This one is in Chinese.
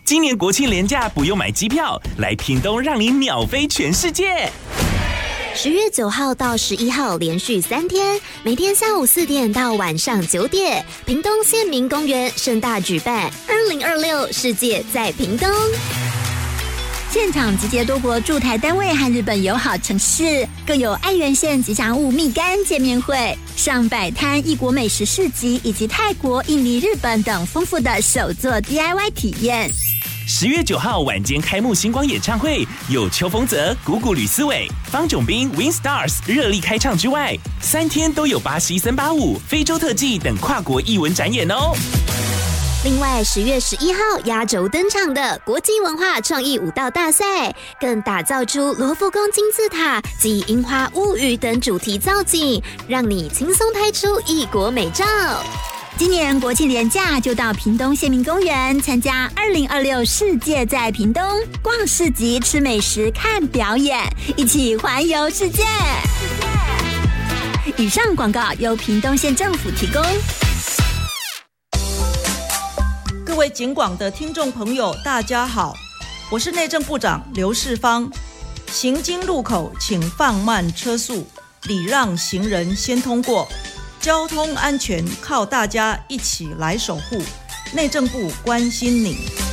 今年国庆连假不用买机票，来屏东让你秒飞全世界。 10月9号到11号连续3天，每天下午4点到晚上9点，屏东县民公园盛大举办2026世界在屏东。 现场集结多国驻台单位和日本友好城市，更有爱媛县吉祥物蜜柑见面会、上百摊异国美食市集，以及泰国、印尼、日本等丰富的手作 DIY 体验。 10月9号晚间开幕星光演唱会，有邱锋泽、谷谷吕思伟、方炯斌、Win Stars 热力开唱之外，3天都有巴西森巴舞、非洲特技等跨国艺文展演哦。 另外10月11号压轴登场的国际文化创意舞蹈大赛，更打造出罗浮宫金字塔及樱花物语等主题造景，让你轻松拍出异国美照。 今年国庆连假就到屏东县民公园参加2026世界在屏东，逛市集、吃美食、看表演，一起环游世界。以上广告由屏东县政府提供。 各位警广的听众朋友，大家好，我是内政部长刘世芳。行经路口请放慢车速，礼让行人先通过。交通安全靠大家一起来守护，内政部关心你。